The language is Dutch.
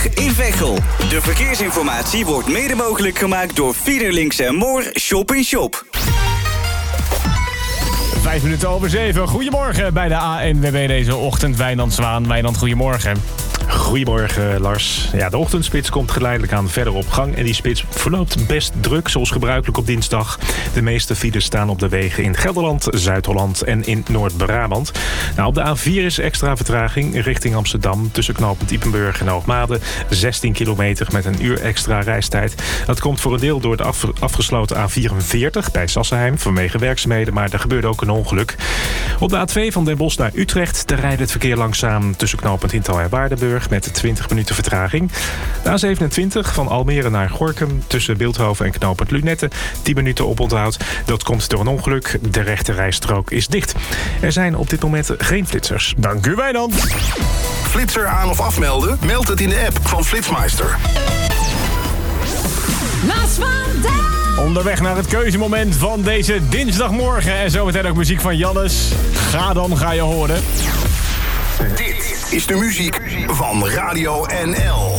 In Veghel. De verkeersinformatie wordt mede mogelijk gemaakt door Fiederlinks en Moor Shop in Shop. 7:05. Goedemorgen bij de ANWB deze ochtend. Wijnand Zwaan. Wijnand, goedemorgen. Goedemorgen, Lars. Ja, de ochtendspits komt geleidelijk aan verder op gang. En die spits verloopt best druk, zoals gebruikelijk op dinsdag. De meeste files staan op de wegen in Gelderland, Zuid-Holland en in Noord-Brabant. Nou, op de A4 is extra vertraging richting Amsterdam. Tussen knooppunt Ypenburg en Hoogmade. 16 kilometer met een uur extra reistijd. Dat komt voor een deel door de afgesloten A44 bij Sassenheim vanwege werkzaamheden. Maar er gebeurde ook een ongeluk. Op de A2 van Den Bosch naar Utrecht. Daar rijdt het verkeer langzaam tussen knooppunt Hinthal en Waardenburg met 20 minuten vertraging. De A27 van Almere naar Gorinchem tussen Bilthoven en knooppunt Lunette. 10 minuten oponthoud. Dat komt door een ongeluk. De rechte rijstrook is dicht. Er zijn op dit moment geen flitsers. Dank u, Wijnand. Flitser aan of afmelden? Meld het in de app van Flitsmeister. Lars van Dijk. Onderweg naar het keuzemoment van deze dinsdagmorgen. En zometeen ook muziek van Jannes. Ga je horen. Dit is de muziek van Radio NL.